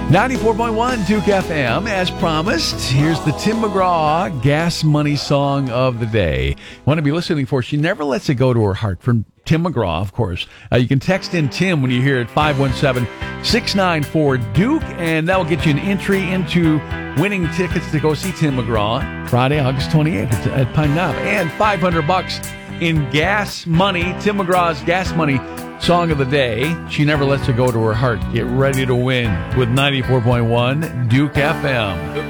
94.1 Duke FM. As promised, here's the Tim McGraw Gas Money Song of the Day. Want to be listening for She Never Lets It Go to Her Heart from Tim McGraw, of course. You can text in Tim when you hear it, 517-694-DUKE, and that will get you an entry into winning tickets to go see Tim McGraw Friday, August 28th at Pine Knob, and $500 in gas money. Tim McGraw's Gas Money Song of the Day. She Never Lets It Go to Her Heart. Get ready to win with 94.1 Duke FM.